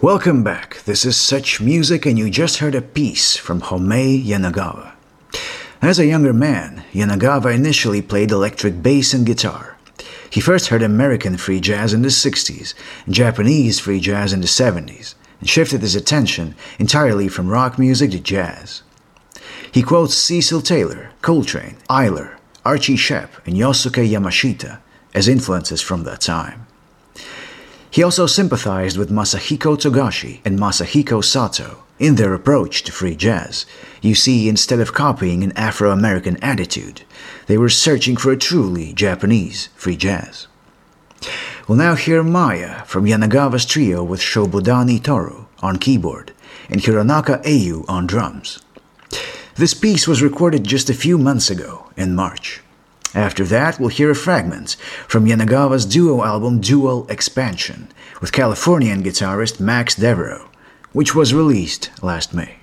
Welcome back. This is Such Music, and you just heard a piece from Homei Yanagawa. As a younger man, Yanagawa initially played electric bass and guitar. He first heard American free jazz in the 60s and Japanese free jazz in the 70s, and shifted his attention entirely from rock music to jazz. He quotes Cecil Taylor, Coltrane, Ayler, Archie Shepp, and Yosuke Yamashita as influences from that time. He also sympathized with Masahiko Togashi and Masahiko Sato in their approach to free jazz. You see, instead of copying an Afro-American attitude, they were searching for a truly Japanese free jazz. We'll now hear Maya from Yanagawa's trio with Shobudani Toru on keyboard and Hironaka Eiyu on drums. This piece was recorded just a few months ago, in March. After that, we'll hear a fragment from Yanagawa's duo album Dual Expansion with Californian guitarist Max Devereaux, which was released last May.